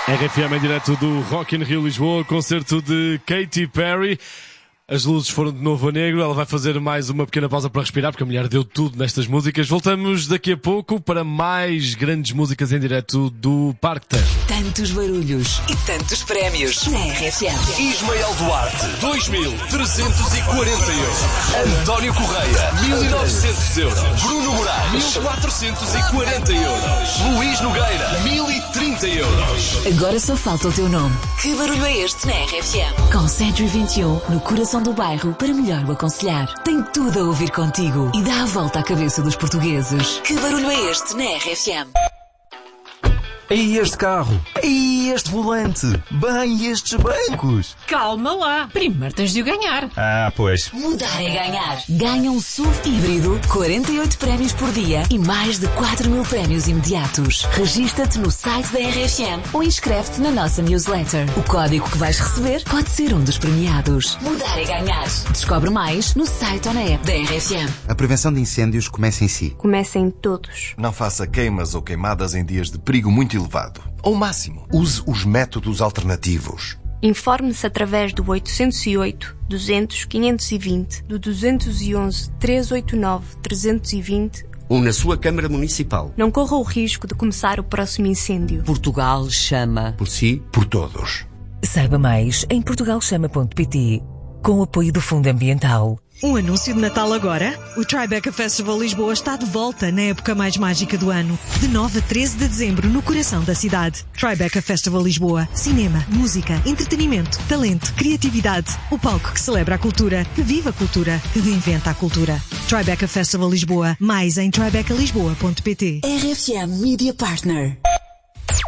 RFM em direto do Rock in Rio Lisboa, concerto de Katy Perry. As luzes foram de novo a negro, ela vai fazer mais uma pequena pausa para respirar, porque a mulher deu tudo nestas músicas. Voltamos daqui a pouco para mais grandes músicas em direto do Parque Tejo. Tantos barulhos e tantos prémios na RFM. Ismael Duarte, 2.340 euros. António Correia, 1.900 euros. Bruno Moraes, 1.440 euros. Luís Nogueira, 1.030 euros. Agora só falta o teu nome. Que barulho é este na RFM? Com Century 21, no coração do bairro, para melhor o aconselhar. Tem tudo a ouvir contigo e dá a volta à cabeça dos portugueses. Que barulho é este na RFM? E este carro? E este volante? Bem, estes bancos? Calma lá, primeiro tens de o ganhar. Ah, pois. Mudar é ganhar. Ganha um SUV híbrido, 48 prémios por dia e mais de 4.000 prémios imediatos. Regista-te no site da RFM ou inscreve-te na nossa newsletter. O código que vais receber pode ser um dos premiados. Mudar é ganhar. Descobre mais no site ou na app da RFM. A prevenção de incêndios começa em si. Comecem todos. Não faça queimas ou queimadas em dias de perigo muito elevado. Ao máximo, use os métodos alternativos. Informe-se através do 808 200 520, do 211 389 320 ou na sua Câmara Municipal. Não corra o risco de começar o próximo incêndio. Portugal chama. Por si, por todos. Saiba mais em portugalchama.pt, com o apoio do Fundo Ambiental. Um anúncio de Natal agora? O Tribeca Festival Lisboa está de volta na época mais mágica do ano. De 9 a 13 de dezembro, no coração da cidade. Tribeca Festival Lisboa. Cinema, música, entretenimento, talento, criatividade. O palco que celebra a cultura, que vive a cultura, que reinventa a cultura. Tribeca Festival Lisboa. Mais em tribecalisboa.pt. RFM Media Partner.